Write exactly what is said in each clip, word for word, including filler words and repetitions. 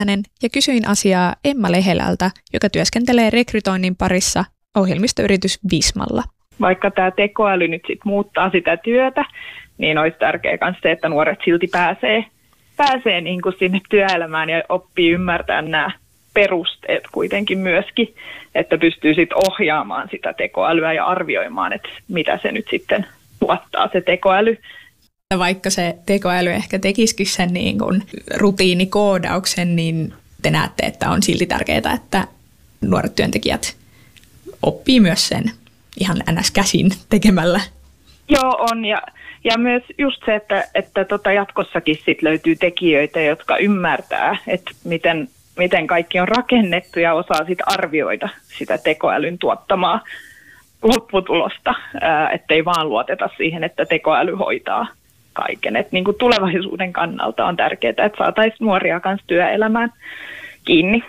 Ja kysyin asiaa Emma Lehelältä, joka työskentelee rekrytoinnin parissa ohjelmistoyritys Vismalla. Vaikka tämä tekoäly nyt sit muuttaa sitä työtä, niin olisi tärkeää myös se, että nuoret silti pääsee, pääsee niin kuin sinne työelämään ja oppii ymmärtämään nämä perusteet kuitenkin myöskin, että pystyy sitten ohjaamaan sitä tekoälyä ja arvioimaan, että mitä se nyt sitten tuottaa se tekoäly. Vaikka se tekoäly ehkä tekisikin sen niin kuin rutiinikoodauksen, niin te näette, että on silti tärkeää, että nuoret työntekijät oppii myös sen ihan ns-käsin tekemällä. Joo, on. Ja, ja myös just se, että, että tota jatkossakin sit löytyy tekijöitä, jotka ymmärtää, että miten, miten kaikki on rakennettu ja osaa sit arvioida sitä tekoälyn tuottamaa lopputulosta, ää, ettei vaan luoteta siihen, että tekoäly hoitaa kaiken. Et niin kuin tulevaisuuden kannalta on tärkeää, että saataisiin nuoria kanssa työelämään kiinni.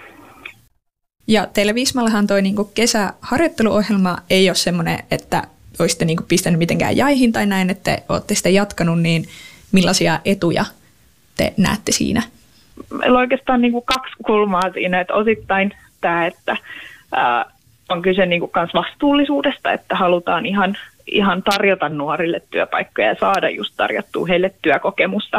Ja teille Vismallahan toi niinku kesäharjoitteluohjelma ei ole semmoinen, että olisitte niinku pistänyt mitenkään jäihin tai näin, että olette sitä jatkanut, niin millaisia etuja te näette siinä? Meillä on oikeastaan niinku kaksi kulmaa siinä, että osittain tämä, että ää, on kyse niinku kans vastuullisuudesta, että halutaan ihan, ihan tarjota nuorille työpaikkoja ja saada just tarjottua heille työkokemusta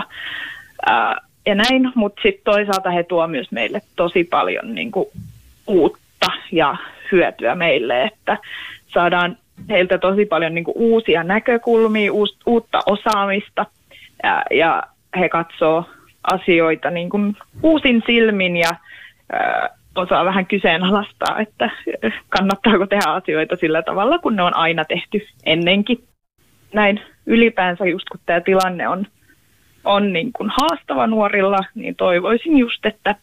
ää, ja näin, mutta sitten toisaalta he tuo myös meille tosi paljon niinku uutta ja hyötyä meille, että saadaan heiltä tosi paljon niin kuin uusia näkökulmia, uus, uutta osaamista ja, ja he katsoo asioita niin kuin uusin silmin ja ää, osaa vähän kyseenalaistaa, että kannattaako tehdä asioita sillä tavalla, kun ne on aina tehty ennenkin. Näin ylipäänsä just kun tämä tilanne on, on niin kuin haastava nuorilla, niin toivoisin just, että,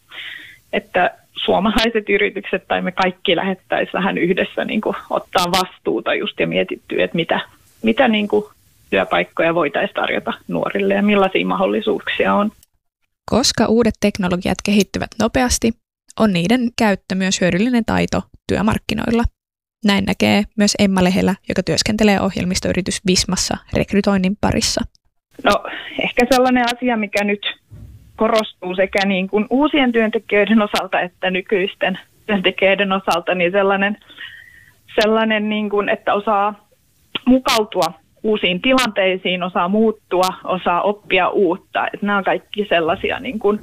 että suomalaiset yritykset tai me kaikki lähettäisiin vähän yhdessä niin kuin ottaa vastuuta just ja mietittyä, että mitä, mitä niin kuin työpaikkoja voitaisiin tarjota nuorille ja millaisia mahdollisuuksia on. Koska uudet teknologiat kehittyvät nopeasti, on niiden käyttö myös hyödyllinen taito työmarkkinoilla. Näin näkee myös Emma Lehelä, joka työskentelee ohjelmistoyritys Vismassa rekrytoinnin parissa. No ehkä sellainen asia, mikä nyt korostuu sekä niin kuin uusien työntekijöiden osalta että nykyisten työntekijöiden osalta, niin sellainen, sellainen niin kuin, että osaa mukautua uusiin tilanteisiin, osaa muuttua, osaa oppia uutta. Että nämä on kaikki sellaisia niin kuin,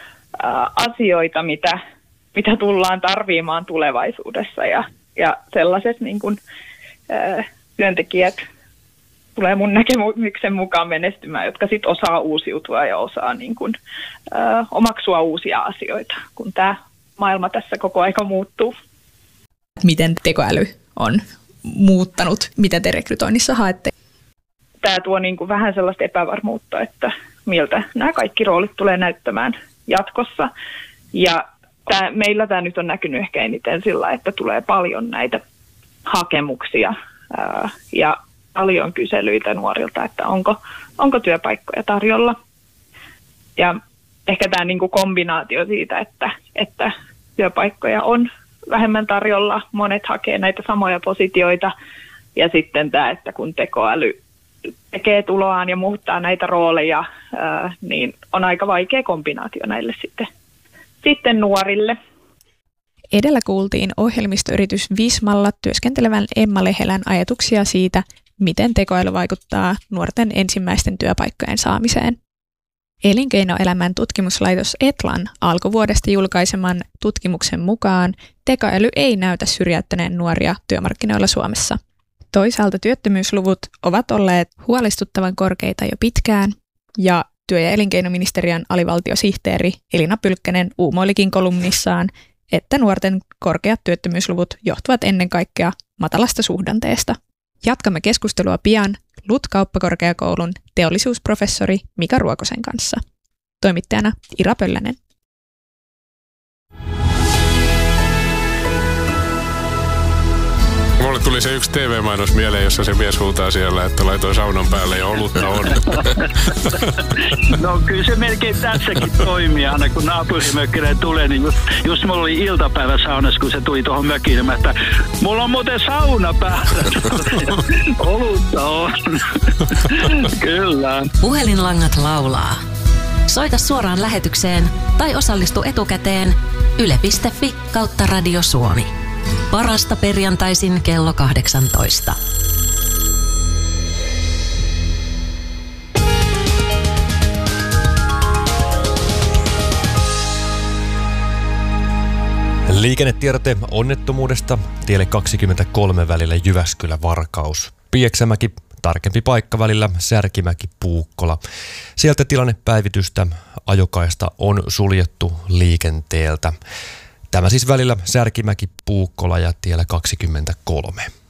ä, asioita, mitä, mitä tullaan tarvimaan tulevaisuudessa ja, ja sellaiset niin kuin, ä, työntekijät tulee mun näkemyksen mukaan menestymään, jotka sitten osaa uusiutua ja osaa niin kun, ö, omaksua uusia asioita, kun tämä maailma tässä koko aika muuttuu. Miten tekoäly on muuttanut? Mitä te rekrytoinnissa haette? Tämä tuo niin kun vähän sellaista epävarmuutta, että miltä nämä kaikki roolit tulee näyttämään jatkossa. Ja tämä, meillä tämä nyt on näkynyt ehkä eniten sillä, että tulee paljon näitä hakemuksia ää, ja paljon kyselyitä nuorilta, että onko, onko työpaikkoja tarjolla. Ja ehkä tämä niin kuin kombinaatio siitä, että, että työpaikkoja on vähemmän tarjolla, monet hakee näitä samoja positioita, ja sitten tämä, että kun tekoäly tekee tuloaan ja muuttaa näitä rooleja, ää, niin on aika vaikea kombinaatio näille sitten, sitten nuorille. Edellä kuultiin ohjelmistoyritys Vismalla työskentelevän Emma Lehelän ajatuksia siitä, miten tekoäly vaikuttaa nuorten ensimmäisten työpaikkojen saamiseen. Elinkeinoelämän tutkimuslaitos Etlan alkuvuodesta julkaiseman tutkimuksen mukaan tekoäly ei näytä syrjäyttäneen nuoria työmarkkinoilla Suomessa. Toisaalta työttömyysluvut ovat olleet huolestuttavan korkeita jo pitkään, ja työ- ja elinkeinoministeriön alivaltiosihteeri Elina Pylkkänen uumoilikin kolumnissaan, että nuorten korkeat työttömyysluvut johtuvat ennen kaikkea matalasta suhdanteesta. Jatkamme keskustelua pian L U T-kauppakorkeakoulun teollisuusprofessori Mika Ruokosen kanssa. Toimittajana Ira Pöllänen. Mulle tuli se yksi T V-mainos mieleen, jossa se mies huutaa siellä, että laitoin saunan päälle ja olutta on. No kyllä se melkein tässäkin toimii, aina kun naapurimökkille tulee, niin just, just mulla oli iltapäivä saunassa, kun se tuli tuohon mökille, että mulla on muuten sauna päällä. Olutta on. Kyllä. Puhelinlangat laulaa. Soita suoraan lähetykseen tai osallistu etukäteen yle piste fi kautta Radio Suomi. Parasta perjantaisin kello kahdeksantoista. Liikennetiedote onnettomuudesta tielle kaksikymmentäkolme välillä Jyväskylä-Varkaus. Pieksämäki, tarkempi paikka välillä Särkimäki-Puukkola. Sieltä tilannepäivitystä, ajokaista on suljettu liikenteeltä. Tämä siis välillä Särkimäki-Puukkola ja tiellä kaksikymmentäkolme.